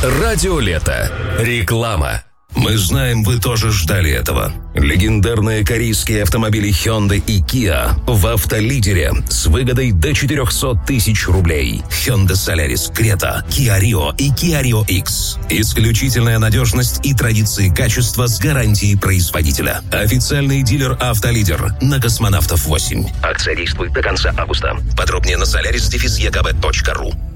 Радио Лето. Реклама. Мы знаем, вы тоже ждали этого. Легендарные корейские автомобили Hyundai и Kia в автолидере с выгодой до 400 тысяч рублей. Hyundai Solaris, Creta, Kia Rio и Kia Rio X. Исключительная надежность и традиции качества с гарантией производителя. Официальный дилер «Автолидер» на Космонавтов 8. Акция действует до конца августа. Подробнее на solaris-ekb.ru.